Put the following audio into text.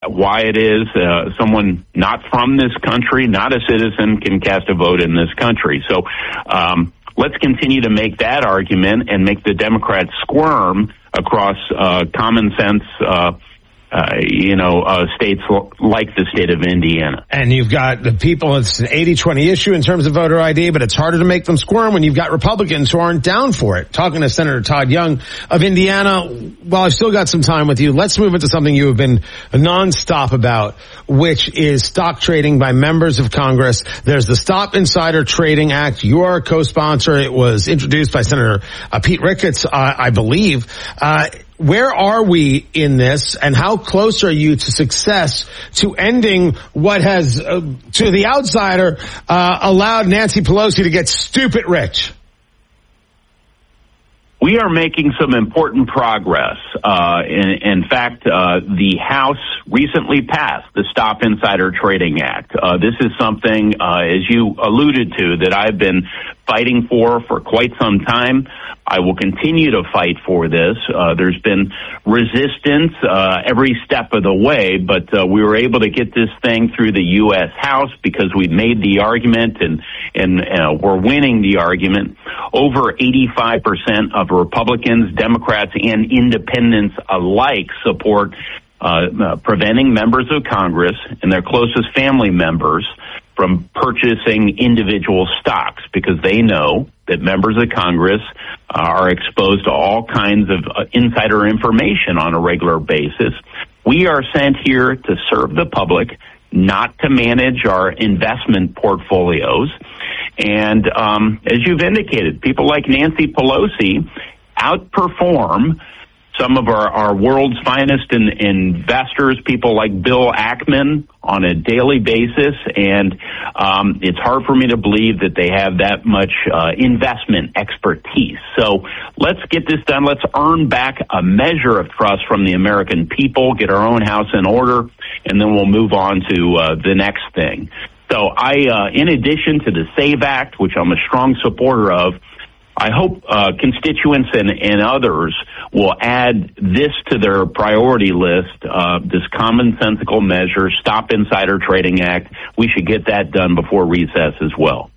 why it is someone not from this country, not a citizen, can cast a vote in this country. So let's continue to make that argument and make the Democrats squirm across common sense states like the state of Indiana. And you've got the people, it's an 80-20 issue in terms of voter ID, but it's harder to make them squirm when you've got Republicans who aren't down for it. Talking to Senator Todd Young of Indiana, well, I've still got some time with you. Let's move into something you have been nonstop about, which is stock trading by members of Congress. There's the Stop Insider Trading Act. You are a co-sponsor. It was introduced by Senator Pete Ricketts, I believe. Where are we in this, and how close are you to success to ending what has, to the outsider, allowed Nancy Pelosi to get stupid rich? We are making some important progress. In fact, the House recently passed the Stop Insider Trading Act. This is something, as you alluded to, that I've been fighting for quite some time. I will continue to fight for this. There's been resistance every step of the way, but we were able to get this thing through the U.S. House because we made the argument and we're winning the argument. Over 85% of Republicans, Democrats, and independents alike support preventing members of Congress and their closest family members from purchasing individual stocks, because they know that members of Congress are exposed to all kinds of insider information on a regular basis. We are sent here to serve the public, not to manage our investment portfolios. And as you've indicated, people like Nancy Pelosi outperform some of our world's finest investors, people like Bill Ackman, on a daily basis, and it's hard for me to believe that they have that much investment expertise. So let's get this done. Let's earn back a measure of trust from the American people, get our own house in order, and then we'll move on to the next thing. So in addition to the SAVE Act, which I'm a strong supporter of, I hope constituents and others will add this to their priority list, this commonsensical measure, Stop Insider Trading Act. We should get that done before recess as well.